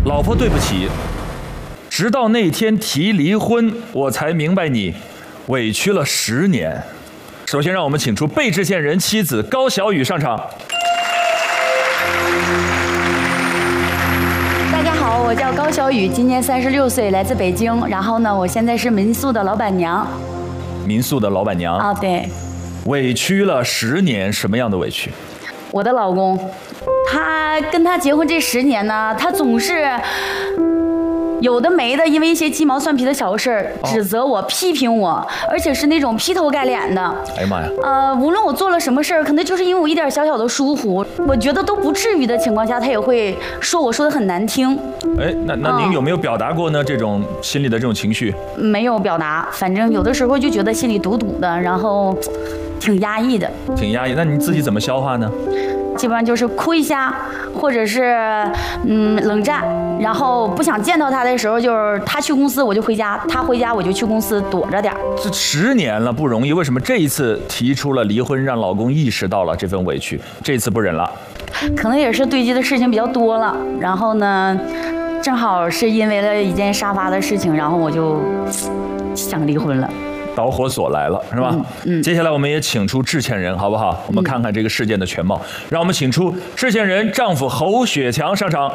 老婆对不起，直到那天提离婚，我才明白你委屈了10年。首先，让我们请出被制线人妻子高小雨上场。 大家好，我叫高小雨，今年36岁，来自北京。然后呢，我现在是民宿的老板娘。 民宿的老板娘啊，对。 委屈了10年，什么样的委屈？ 我的老公，他跟他结婚这10年呢，他总是有的没的，因为一些鸡毛蒜皮的小事儿指责我、批评我，而且是那种劈头盖脸的。 哎呀妈呀！ 无论我做了什么事儿，可能就是因为我一点小小的疏忽，我觉得都不至于的情况下，他也会说我说的很难听。 哎，那您有没有表达过呢？这种心里的这种情绪？ 没有表达，反正有的时候就觉得心里堵堵的，然后挺压抑的。 挺压抑，那你自己怎么消化呢？ 基本上就是哭一下，或者是冷战，然后不想见到他的时候，就是他去公司我就回家，他回家我就去公司躲着点。 这10年了不容易，为什么这一次提出了离婚，让老公意识到了这份委屈，这次不忍了？ 可能也是堆积的事情比较多了，然后呢，正好是因为了一件沙发的事情，然后我就想离婚了。 导火索来了，是吧？接下来我们也请出制线人，好不好？我们看看这个事件的全貌。让我们请出制线人丈夫侯雪强上场。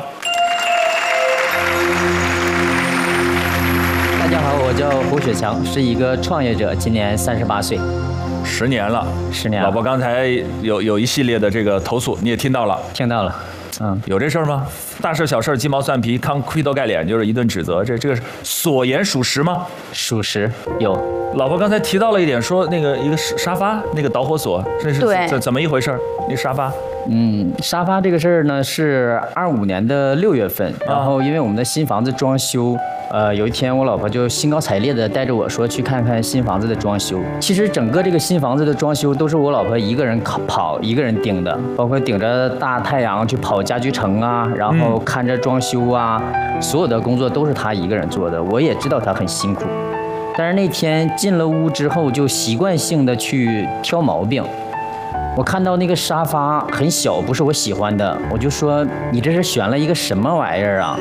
大家好，我叫侯雪强，是一个创业者，今年38岁。 10年了 ，10年了。 老婆刚才有一系列的这个投诉，你也听到了？ 听到了。 有这事儿吗？大事小事鸡毛蒜皮，劈头盖脸就是一顿指责，这个所言属实吗？ 属实，有。 老婆刚才提到了一点，说那个一个沙发，那个导火索，这是怎么一回事？那沙发？ 沙发这个事儿呢，是25年的6月份，然后因为我们的新房子装修。有一天我老婆就兴高采烈的带着我说去看看新房子的装修。其实整个这个新房子的装修都是我老婆一个人跑，一个人顶的，包括顶着大太阳去跑家具城啊，然后看着装修啊，所有的工作都是她一个人做的。我也知道她很辛苦，但是那天进了屋之后就习惯性的去挑毛病。我看到那个沙发很小，不是我喜欢的，我就说你这是选了一个什么玩意儿啊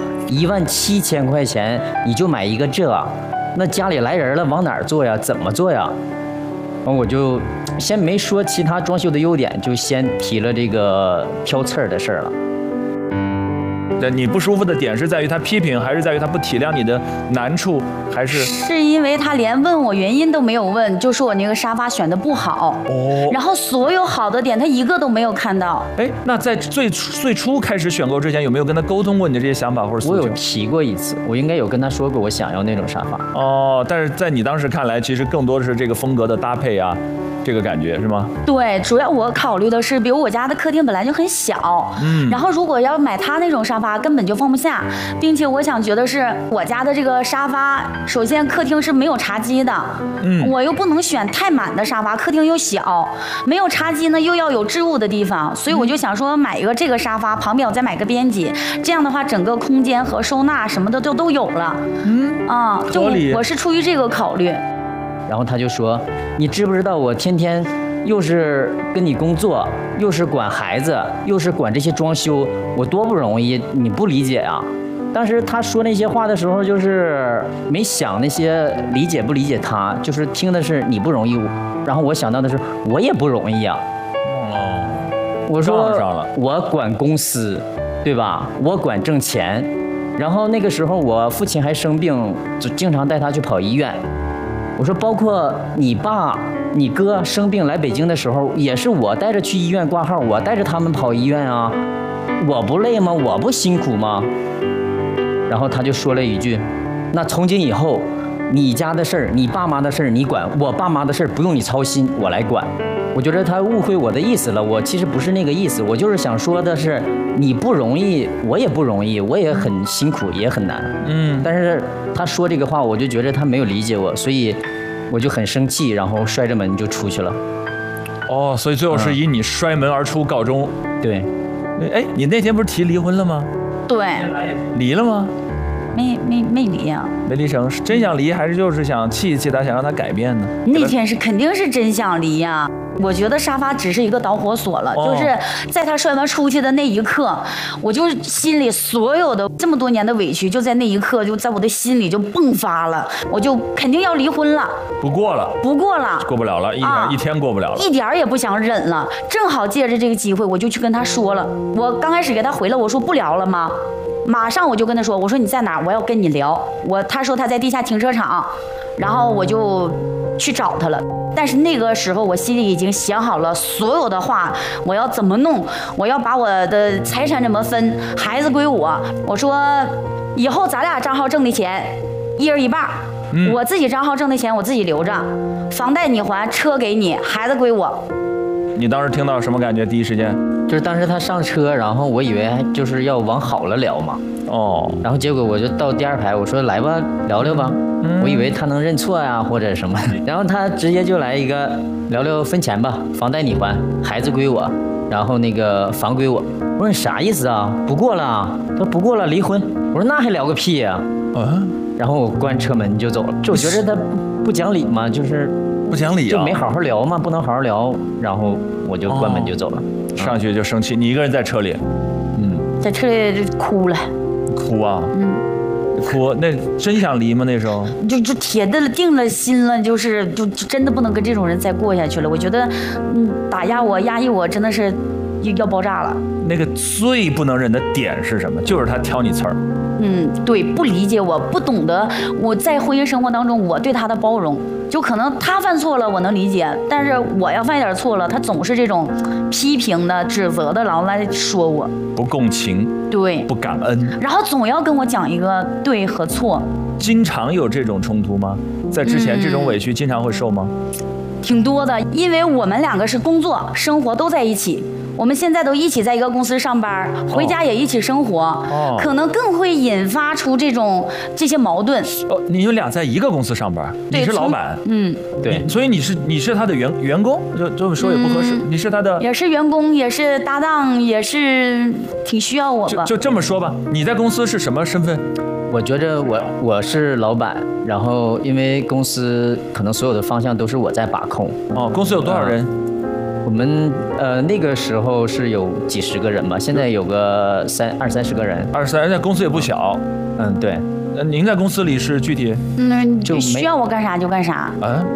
？17000块钱你就买一个这，那家里来人了往哪儿坐呀？怎么坐呀？我就先没说其他装修的优点，就先提了这个挑刺儿的事儿了。 你不舒服的点是在于他批评，还是在于他不体谅你的难处，还是？是因为他连问我原因都没有问，就说我那个沙发选的不好。然后所有好的点他一个都没有看到。 那在最初开始选购之前，有没有跟他沟通过你的这些想法或者诉求？ 我有提过一次，我应该有跟他说过我想要那种沙发。 但是在你当时看来，其实更多的是这个风格的搭配啊。这个感觉是吗？ 对，主要我考虑的是，比如我家的客厅本来就很小，然后如果要买他那种沙发，根本就放不下，并且我想觉得是我家的这个沙发，首先客厅是没有茶几的，我又不能选太满的沙发，客厅又小，没有茶几呢，又要有置物的地方，所以我就想说买一个这个沙发，旁边我再买个边几，这样的话整个空间和收纳什么的都有了，就我是出于这个考虑。 然后他就说：“你知不知道我天天又是跟你工作，又是管孩子，又是管这些装修，我多不容易，你不理解啊？”当时他说那些话的时候，就是没想那些理解不理解他，就是听的是你不容易，然后我想到的是我也不容易啊。我说我管公司，对吧？我管挣钱。然后那个时候我父亲还生病，就经常带他去跑医院。我说，包括你爸、你哥生病来北京的时候，也是我带着去医院挂号，我带着他们跑医院啊，我不累吗？我不辛苦吗？然后他就说了一句：“那从今以后，你家的事儿、你爸妈的事儿你管，我爸妈的事儿不用你操心，我来管。”我觉得他误会我的意思了，我其实不是那个意思，我就是想说的是，你不容易，我也不容易，我也很辛苦，也很难。但是他说这个话，我就觉得他没有理解我，所以我就很生气，然后摔着门就出去了。 所以最后是以你摔门而出告终。 对。 你那天不是提离婚了吗？ 对。 离了吗？ 没离呀。 没离成，是真想离还是就是想气一气他，想让他改变呢？ 那天是肯定是真想离呀。我觉得沙发只是一个导火索了，就是在他摔完出去的那一刻，我就心里所有的这么多年的委屈，就在那一刻就在我的心里就迸发了，我就肯定要离婚了， 不过了，过不了了，一天过不了了， 一点也不想忍了。正好借着这个机会，我就去跟他说了。我刚开始给他回了，我说不聊了吗？马上我就跟他说，我说你在哪儿？我要跟你聊。他说他在地下停车场，然后我就去找他了。但是那个时候我心里已经想好了所有的话，我要怎么弄，我要把我的财产怎么分，孩子归我。我说以后咱俩账号挣的钱一人一半，我自己账号挣的钱我自己留着，房贷你还，车给你，孩子归我。 你当时听到什么感觉？第一时间就是当时他上车，然后我以为就是要往好了聊嘛，然后结果我就到第二排，我说来吧，聊聊吧，我以为他能认错呀或者什么，然后他直接就来一个聊聊分钱吧，房贷你还，孩子归我，然后那个房归我。我说你啥意思啊？不过了？他说不过了，离婚。我说那还聊个屁呀！然后我关车门就走了。就我觉得他不讲理嘛，就是不讲理啊， 就没好好聊嘛，不能好好聊，然后我就关门就走了。 上去就生气，你一个人在车里， 在车里就哭了。 哭啊，哭，那真想离吗？那时候就铁的定了心了，就真的不能跟这种人再过下去了。我觉得，打压我、压抑我，真的是要爆炸了。 那个最不能忍的点是什么？就是他挑你刺儿。 对，不理解我，不懂得我在婚姻生活当中我对他的包容。就可能他犯错了，我能理解，但是我要犯一点错了，他总是这种批评的、指责的，然后来说我不共情， 对， 不感恩， 然后总要跟我讲一个对和错。 经常有这种冲突吗？在之前这种委屈经常会受吗？ 挺多的，因为我们两个是工作、生活都在一起。我们现在都一起在一个公司上班，回家也一起生活，可能更会引发出这些矛盾。 你们俩在一个公司上班，你是老板， 对， 所以你是他的员工，就这么说也不合适，你是他的， 也是员工，也是搭档，也是挺需要我吧。 就这么说吧，你在公司是什么身份？ 我觉着我是老板，然后因为公司可能所有的方向都是我在把控。 公司有多少人？ 我们那个时候是有几十个人吧，现在有个20-30个人。 20-30，那公司也不小。 对。 您在公司里是具体？ 就需要我干啥就干啥。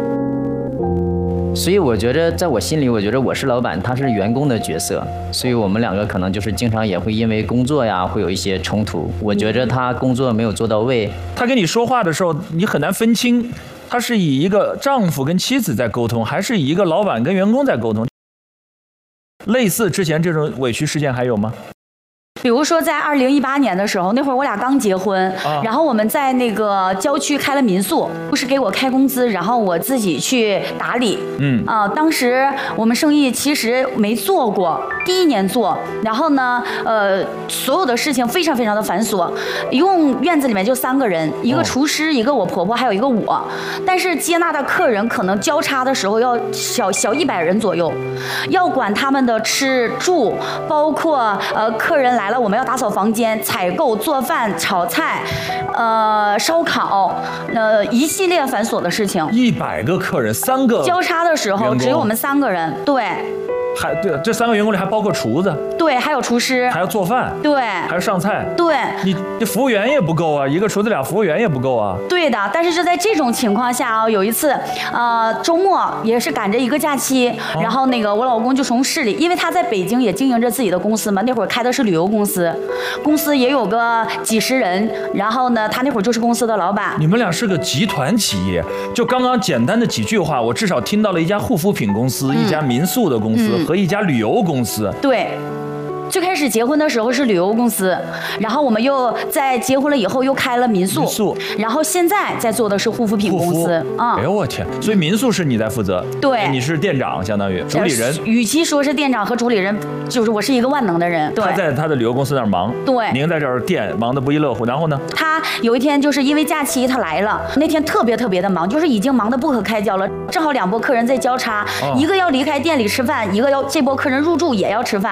所以我觉得，在我心里，我觉得我是老板，他是员工的角色，所以我们两个可能就是经常也会因为工作呀，会有一些冲突。我觉得他工作没有做到位， 他跟你说话的时候，你很难分清，他是以一个丈夫跟妻子在沟通，还是以一个老板跟员工在沟通。类似之前这种委屈事件还有吗？ 比如说在2018年的时候，那会儿我俩刚结婚，然后我们在那个郊区开了民宿，不是给我开工资，然后我自己去打理。当时我们生意其实没做过，第一年做，然后呢，所有的事情非常非常的繁琐，一共院子里面就3个人，一个厨师，一个我婆婆，还有一个我，但是接纳的客人可能交叉的时候要小100人左右，要管他们的吃住，包括客人来了，我们要打扫房间、采购、做饭、炒菜，烧烤，一系列繁琐的事情。 100个客人，3个交叉的时候只有我们3个人，对。 对，这3个员工里还包括厨子， 对，还有厨师， 还要做饭， 对， 还要上菜， 对。 你这服务员也不够啊，一个厨子2服务员也不够啊。 对的，但是就在这种情况下啊，有一次，周末也是赶着一个假期，然后那个我老公就从市里，因为他在北京也经营着自己的公司嘛，那会儿开的是旅游公司，公司也有个几十人，然后呢，他那会儿就是公司的老板。 你们俩是个集团企业，就刚刚简单的几句话，我至少听到了一家护肤品公司，一家民宿的公司。和一家旅游公司。 对，最开始结婚的时候是旅游公司，然后我们又在结婚了以后又开了民宿，然后现在在做的是护肤品公司。 哎呦我天！所以民宿是你在负责， 对， 你是店长，相当于主理人。 与其说是店长和主理人，就是我是一个万能的人。对， 他在他的旅游公司那儿忙， 对， 您在这儿店忙得不亦乐乎。然后呢， 他有一天就是因为假期他来了，那天特别的忙，就是已经忙得不可开交了。正好2波客人在交叉，一个要离开店里吃饭，一个要这波客人入住也要吃饭。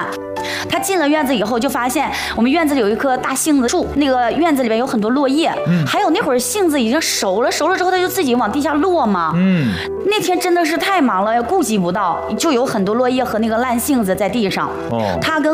他进了院子以后，就发现我们院子里有一棵大杏子树，那个院子里边有很多落叶，还有那会儿杏子已经熟了，熟了之后他就自己往地下落嘛。那天真的是太忙了，顾及不到，就有很多落叶和那个烂杏子在地上。他跟